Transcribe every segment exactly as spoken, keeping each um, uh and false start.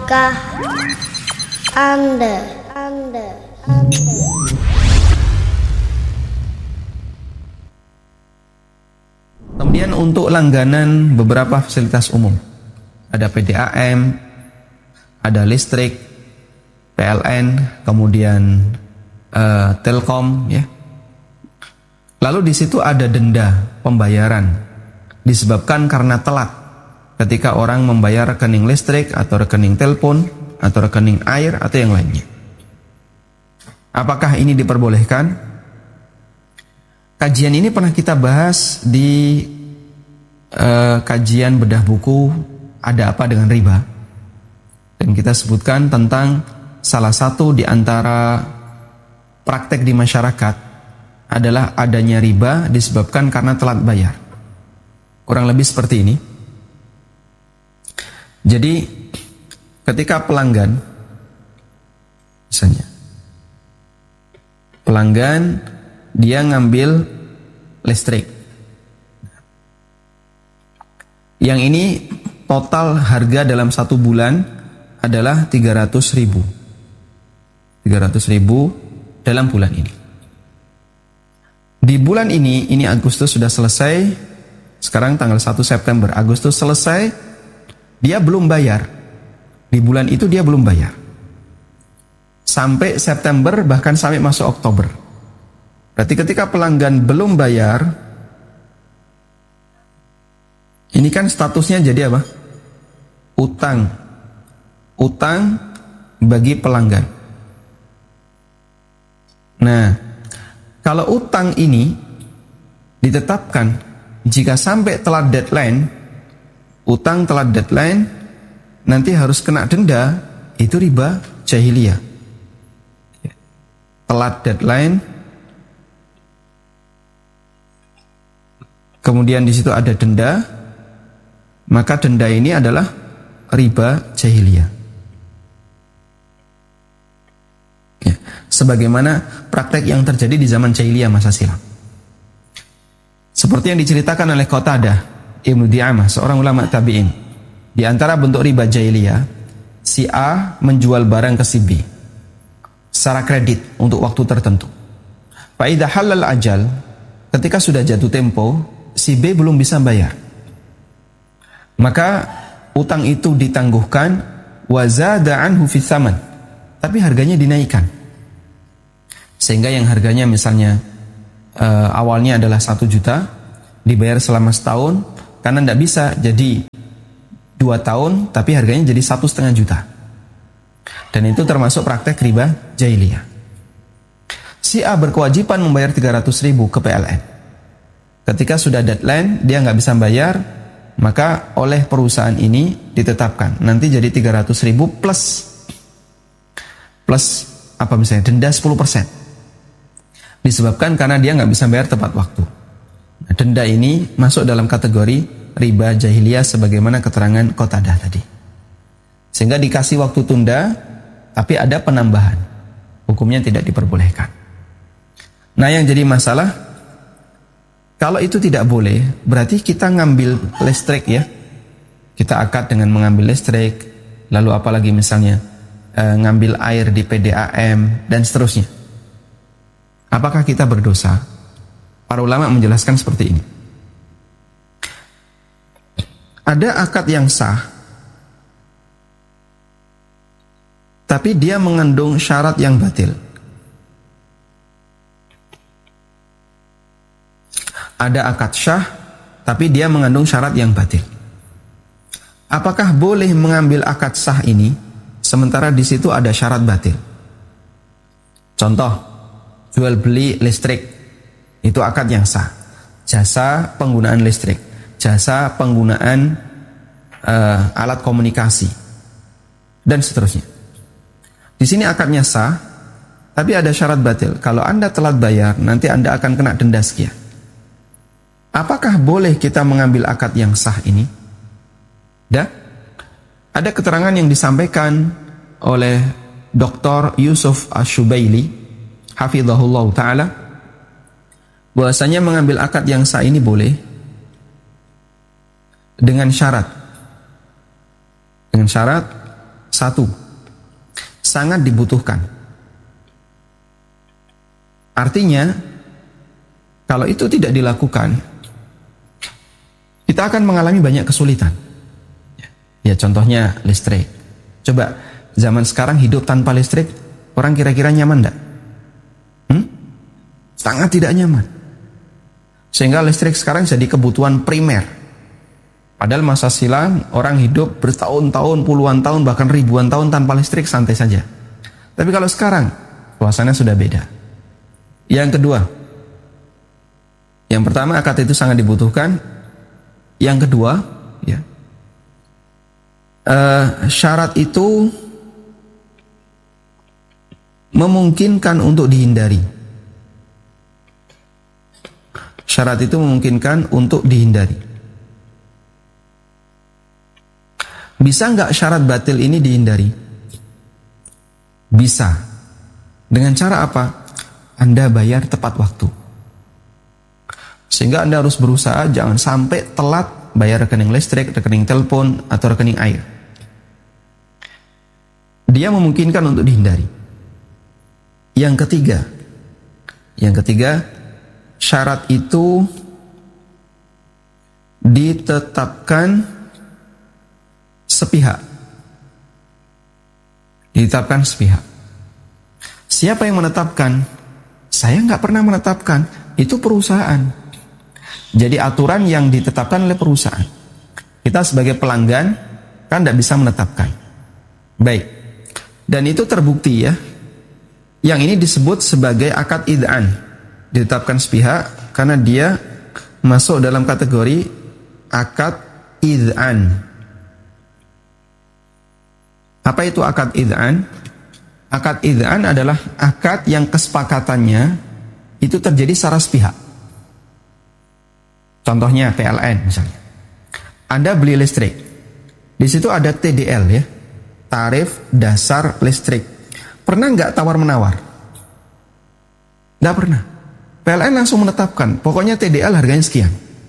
Tahukah Anda, Anda, Anda. Kemudian untuk langganan beberapa fasilitas umum, ada P D A M, ada listrik, P L N, kemudian uh, Telkom, ya. Lalu di situ ada denda pembayaran disebabkan karena telat. Ketika orang membayar rekening listrik atau rekening telepon atau rekening air atau yang lainnya. Apakah ini diperbolehkan? Kajian ini pernah kita bahas di uh, kajian bedah buku Ada Apa Dengan Riba. Dan kita sebutkan tentang salah satu di antara praktek di masyarakat adalah adanya riba disebabkan karena telat bayar. Kurang lebih seperti ini. Jadi ketika pelanggan, misalnya pelanggan dia ngambil listrik, yang ini total harga dalam satu bulan adalah tiga ratus ribu tiga ratus ribu dalam bulan ini. Di bulan ini, ini Agustus sudah selesai, sekarang tanggal satu September, Agustus selesai, dia belum bayar. Di bulan itu dia belum bayar. Sampai September, bahkan sampai masuk Oktober. Berarti ketika pelanggan belum bayar, ini kan statusnya jadi apa? Utang. Utang bagi pelanggan. Nah, kalau utang ini ditetapkan jika sampai telat deadline, utang telat deadline, nanti harus kena denda, itu riba jahiliyah. Telat deadline, kemudian di situ ada denda, maka denda ini adalah riba jahiliyah. Ya, sebagaimana praktek yang terjadi di zaman jahiliyah masa silam. Seperti yang diceritakan oleh Qatadah Ibnu Di'amah, seorang ulama tabi'in. Di antara bentuk riba jahiliyah, si A menjual barang ke si B secara kredit untuk waktu tertentu. Fa idza halal ajal, ketika sudah jatuh tempo, si B belum bisa bayar. Maka utang itu ditangguhkan, wa zada anhu fi tsaman, tapi harganya dinaikkan. Sehingga yang harganya misalnya uh, awalnya adalah satu juta, dibayar selama setahun, karena tidak bisa jadi dua tahun, tapi harganya jadi satu setengah juta. Dan itu termasuk praktek riba jahiliyah. Si A berkewajiban membayar tiga ratus ribu ke P L N. Ketika sudah deadline, dia nggak bisa bayar, maka oleh perusahaan ini ditetapkan nanti jadi tiga ratus ribu plus plus apa misalnya denda sepuluh persen. Disebabkan karena dia nggak bisa bayar tepat waktu. Nah, denda ini masuk dalam kategori riba jahiliyah sebagaimana keterangan Qatadah tadi. Sehingga dikasih waktu tunda, tapi ada penambahan. Hukumnya tidak diperbolehkan. Nah, yang jadi masalah, kalau itu tidak boleh, berarti kita ngambil listrik ya. Kita akad dengan mengambil listrik, lalu apalagi misalnya eh, ngambil air di P D A M, dan seterusnya. Apakah kita berdosa? Para ulama menjelaskan seperti ini. Ada akad yang sah, tapi dia mengandung syarat yang batil. Ada akad syah, tapi dia mengandung syarat yang batil. Apakah boleh mengambil akad sah ini, sementara di situ ada syarat batil? Contoh, jual beli listrik. Itu akad yang sah. Jasa penggunaan listrik, jasa penggunaan uh, alat komunikasi, dan seterusnya. Di sini akadnya sah, tapi ada syarat batil. Kalau Anda telat bayar, nanti Anda akan kena denda sekian. Apakah boleh kita mengambil akad yang sah ini? Dah, ada keterangan yang disampaikan oleh Doktor Yusuf Ash-Shubaili, hafizahullah ta'ala, bahwasanya mengambil akad yang sah ini boleh dengan syarat. Dengan syarat Satu, sangat dibutuhkan. Artinya, kalau itu tidak dilakukan, kita akan mengalami banyak kesulitan. Ya, contohnya listrik. Coba, zaman sekarang hidup tanpa listrik, orang kira-kira nyaman enggak? Hmm? Sangat tidak nyaman. Sehingga listrik sekarang jadi kebutuhan primer. Padahal masa silam orang hidup bertahun-tahun, puluhan tahun, bahkan ribuan tahun tanpa listrik santai saja. Tapi kalau sekarang, suasananya sudah beda. Yang kedua, yang pertama akad itu sangat dibutuhkan. Yang kedua, ya, uh, syarat itu memungkinkan untuk dihindari. Syarat itu memungkinkan untuk dihindari. Bisa nggak syarat batil ini dihindari? Bisa. Dengan cara apa? Anda bayar tepat waktu. Sehingga Anda harus berusaha jangan sampai telat bayar rekening listrik, rekening telepon, atau rekening air. Dia memungkinkan untuk dihindari. Yang ketiga, yang ketiga, syarat itu ditetapkan sepihak. Ditetapkan sepihak. Siapa yang menetapkan? Saya nggak pernah menetapkan. Itu perusahaan. Jadi aturan yang ditetapkan oleh perusahaan. Kita sebagai pelanggan kan tidak bisa menetapkan. Baik. Dan itu terbukti ya. Yang ini disebut sebagai akad id'an. Ditetapkan sepihak karena dia masuk dalam kategori akad id'an. Apa itu akad id'an? Akad id'an adalah akad yang kesepakatannya itu terjadi secara sepihak. Contohnya P L N misalnya. Anda beli listrik. Di situ ada T D L ya. Tarif dasar listrik. Pernah nggak tawar-menawar? Nggak pernah. P L N langsung menetapkan, pokoknya T D L harganya sekian.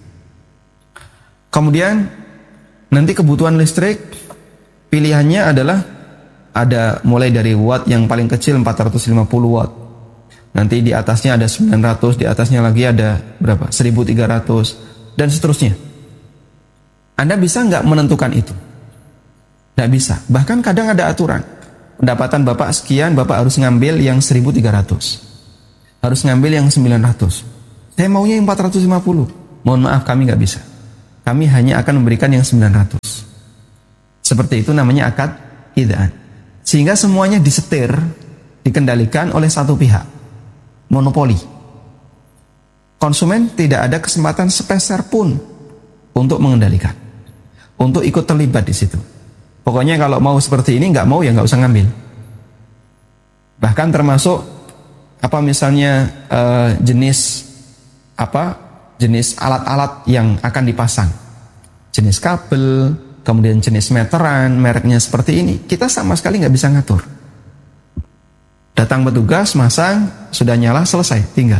Kemudian nanti kebutuhan listrik pilihannya adalah ada mulai dari watt yang paling kecil empat ratus lima puluh watt. Nanti di atasnya ada sembilan ratus, di atasnya lagi ada berapa? seribu tiga ratus dan seterusnya. Anda bisa nggak menentukan itu? Nggak bisa. Bahkan kadang ada aturan. Pendapatan Bapak sekian, Bapak harus ngambil yang seribu tiga ratus. Harus ngambil yang sembilan ratus. Saya maunya yang empat ratus lima puluh. Mohon maaf, kami nggak bisa. Kami hanya akan memberikan yang sembilan ratus. Seperti itu namanya akad id'an. Sehingga semuanya disetir, dikendalikan oleh satu pihak. Monopoli. Konsumen tidak ada kesempatan sepeser pun untuk mengendalikan, untuk ikut terlibat di situ. Pokoknya kalau mau seperti ini, nggak mau ya nggak usah ngambil. Bahkan termasuk apa misalnya uh, jenis apa jenis alat-alat yang akan dipasang, jenis kabel, kemudian jenis meteran, mereknya seperti ini, kita sama sekali nggak bisa ngatur. Datang petugas, masang, sudah nyala, selesai, tinggal.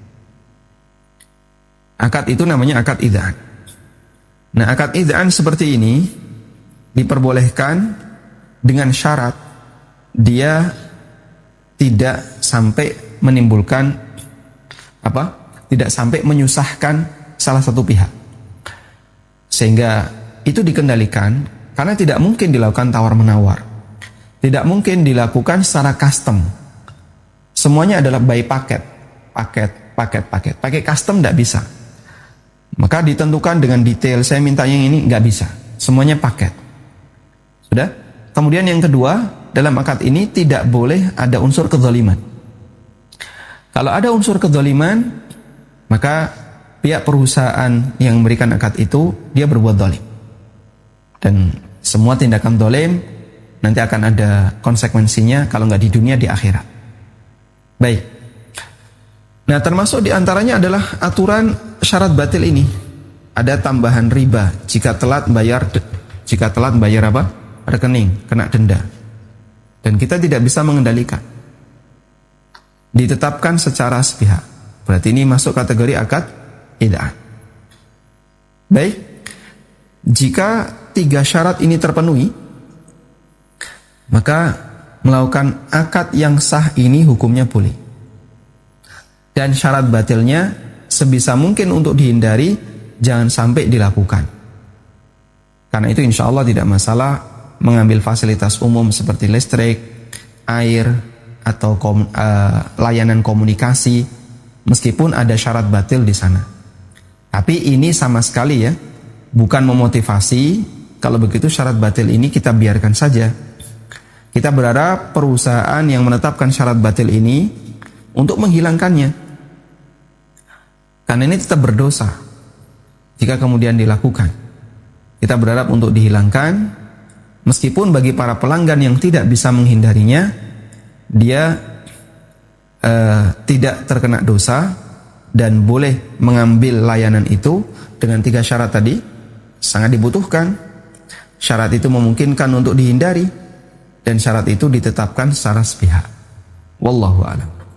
Akad itu namanya akad id'an. Nah, akad id'an seperti ini diperbolehkan dengan syarat dia tidak sampai menimbulkan apa? Tidak sampai menyusahkan salah satu pihak. Sehingga itu dikendalikan karena tidak mungkin dilakukan tawar-menawar. Tidak mungkin dilakukan secara custom. Semuanya adalah by paket, paket, paket, paket. Pakai custom tidak bisa. Maka ditentukan dengan detail, saya minta yang ini, nggak bisa. Semuanya paket. Sudah? Kemudian yang kedua, dalam akad ini tidak boleh ada unsur kezaliman. Kalau ada unsur kezaliman, maka pihak perusahaan yang memberikan akad itu, dia berbuat zalim. Dan semua tindakan zalim nanti akan ada konsekuensinya, kalau nggak di dunia, di akhirat. Baik. Nah, termasuk diantaranya adalah aturan syarat batil ini. Ada tambahan riba jika telat bayar jika telat bayar apa? Rekening, kena denda. Dan kita tidak bisa mengendalikan. Ditetapkan secara sepihak. Berarti ini masuk kategori akad id'an. Baik. Jika tiga syarat ini terpenuhi, maka melakukan akad yang sah ini hukumnya boleh. Dan syarat batilnya sebisa mungkin untuk dihindari, jangan sampai dilakukan. Karena itu insya Allah tidak masalah mengambil fasilitas umum seperti listrik, air, atau kom, uh, layanan komunikasi, meskipun ada syarat batil di sana. Tapi ini sama sekali ya, bukan memotivasi. Kalau begitu syarat batil ini kita biarkan saja. Kita berharap perusahaan yang menetapkan syarat batil ini untuk menghilangkannya. Karena ini tetap berdosa jika kemudian dilakukan. Kita berharap untuk dihilangkan, meskipun bagi para pelanggan yang tidak bisa menghindarinya, dia uh, tidak terkena dosa dan boleh mengambil layanan itu dengan tiga syarat tadi. Sangat dibutuhkan. Syarat itu memungkinkan untuk dihindari, dan syarat itu ditetapkan secara sepihak. Wallahu a'lam.